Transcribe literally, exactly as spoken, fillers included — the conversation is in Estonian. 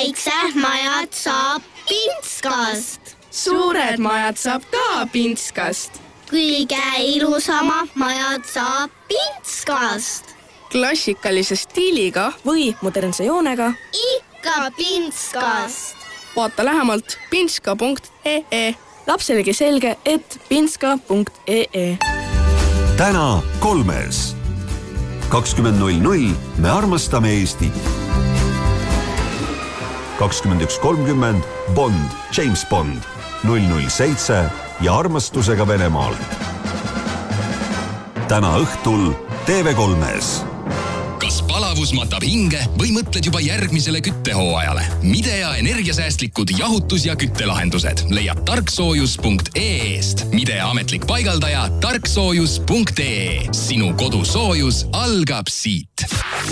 väiksed majad saab Pintskast. Suured majad saab ka Pintskast. Kõige ilusama majad saab Pintskast. Klassikalise stiiliga või modernse joonega ikka Pintskast. Vaata lähemalt pintska punkt ee. Lapselegi selge, et pintska punkt ee. Täna kolmes. kakskümmend null null me armastame Eestit. kakskümmend üks kolmkümmend Bond, James Bond. null null seitse ja armastusega Venemaalt. Täna õhtul T V kolmes. Kas palavus matab hinge või mõtled juba järgmisele küttehooajale? Midea energiasäästlikud jahutus- ja küttelahendused leiab tarksoojus punkt ee-st. Midea ametlik paigaldaja tarksoojus punkt ee. Sinu kodusoojus algab siit.